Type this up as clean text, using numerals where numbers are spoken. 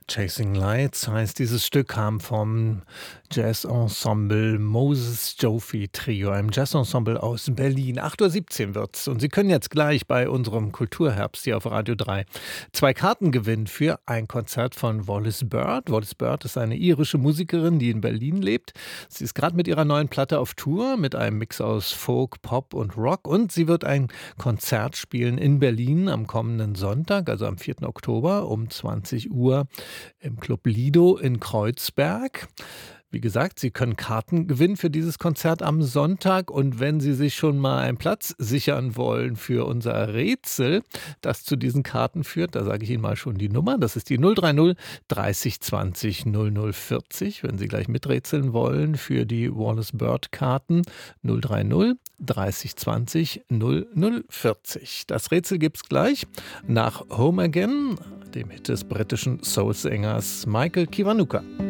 Chasing Lights heißt dieses Stück, kam vom Jazzensemble Moses Joffy Trio, einem Jazzensemble aus Berlin. 8:17 Uhr wird's und Sie können jetzt gleich bei unserem Kulturherbst hier auf Radio 3 2 Karten gewinnen für ein Konzert von Wallis Bird. Wallis Bird ist eine irische Musikerin, die in Berlin lebt. Sie ist gerade mit ihrer neuen Platte auf Tour mit einem Mix aus Folk, Pop und Rock, und sie wird ein Konzert spielen in Berlin am kommenden Sonntag, also am 4. Oktober um 20 Uhr im Club Lido in Kreuzberg. Wie gesagt, Sie können Karten gewinnen für dieses Konzert am Sonntag, und wenn Sie sich schon mal einen Platz sichern wollen für unser Rätsel, das zu diesen Karten führt, da sage ich Ihnen mal schon die Nummer. Das ist die 030 30 20 00 40, wenn Sie gleich miträtseln wollen für die Wallis Bird Karten. 030 30 20 00 40. Das Rätsel gibt's gleich nach Home Again, dem Hit des britischen Soul-Sängers Michael Kiwanuka.